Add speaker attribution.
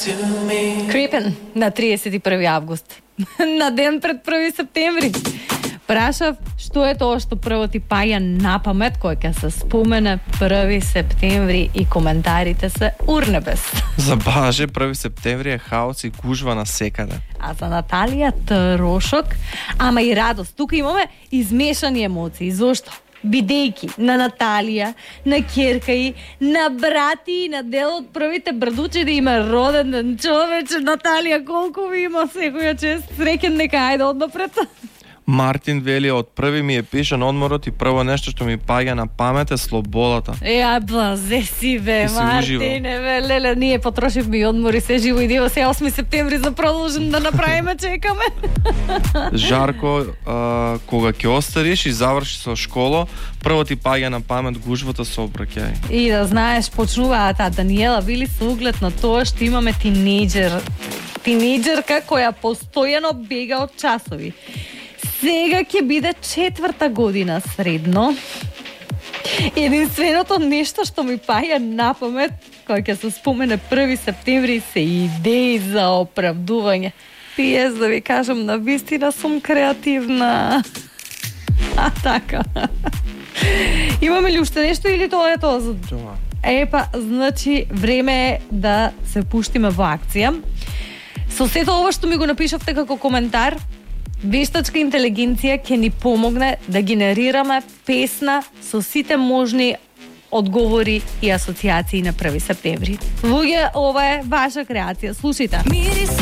Speaker 1: Creepin на 31 август. На ден пред 1 септември. Прашав што е тоа што прво ти паја на памет кога ќе се спомене 1 септември и коментарите се урнебес.
Speaker 2: За Баже 1 септември е хаос и гужва насекаде.
Speaker 1: А за Наталија трошок, ама и радост. Тука имаме измешани емоции. Зошто? Бидејки на Наталија, на ќерка и на брати, на дел од првите брадучери има роден ден, човече. Наталија, колку ви има секоја чест. Среќен нека, ајде однапред.
Speaker 2: Мартин вели, од први ми е пишан одморот и прво нешто што ми паѓа на памет е слободата.
Speaker 1: Ја, блазе си бе,
Speaker 2: И се
Speaker 1: Мартине, бе, леле, ние потрошивме и одмори се живо и диво, се 8 септември за продолжим да направиме, чекаме.
Speaker 2: Жарко, кога ќе остариш и завршиш со школа, прво ти паѓа на памет гужвата со обраќај.
Speaker 1: И да знаеш, почнуваат Даниела Вили со углед на тоа што имаме тинејџерка која постојано бега од часови. Сега ќе биде 4-та година средно. Единственото нешто што ми паја на памет кога ќе се спомене 1 септември се идеи за оправдување. Пиес, да ви кажам, на вистина сум креативна. А така. Имаме ли уште нешто или тоа е тоа за... Епа, значи, време е да се пуштиме во акција. Со сето ова што ми го напишавте како коментар, вештачка интелигенција ќе ни помогне да генерираме песна со сите можни одговори и асоциации на 1 септември. Луѓе, ова е ваша креација. Слушајте.